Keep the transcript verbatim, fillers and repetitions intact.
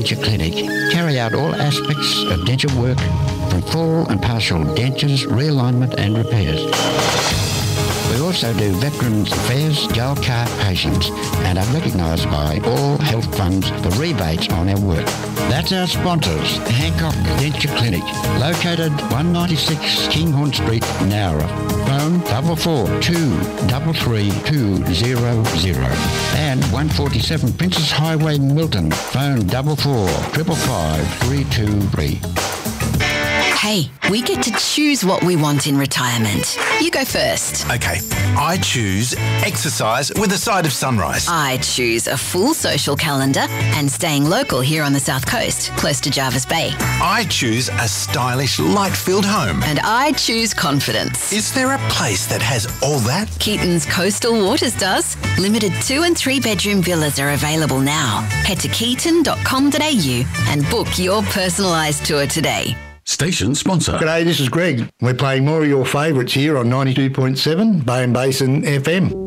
Denture Clinic carry out all aspects of denture work, from full and partial dentures, realignment and repairs. We also do Veterans Affairs jail card patients and are recognised by all health funds for rebates on our work. That's our sponsors, Hancock Denture Clinic, located one ninety-six Kinghorn Street, Nowra. Phone double four two double three two zero zero and one forty-seven Princess Highway, Milton. Phone double four triple five three two three. Hey, we get to choose what we want in retirement. You go first. Okay, I choose exercise with a side of sunrise. I choose a full social calendar and staying local here on the South Coast, close to Jarvis Bay. I choose a stylish, light-filled home. And I choose confidence. Is there a place that has all that? Keaton's Coastal Waters does. Limited two and three bedroom villas are available now. Head to keaton dot com dot a u and book your personalised tour today. Station sponsor. G'day, this is Greg. We're playing more of your favourites here on ninety-two point seven Bay and Basin F M.